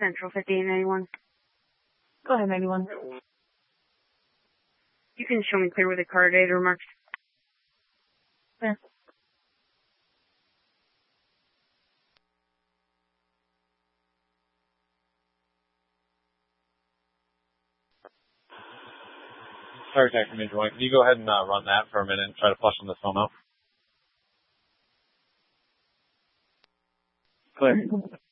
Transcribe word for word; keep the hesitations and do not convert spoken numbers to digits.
Central fifty-eight ninety-one. Go ahead, ninety-one. You can show me clear with the car data remarks. There. Sorry, Taxi Major One. Can you go ahead and uh, run that for a minute and try to flush on this phone out? Clear.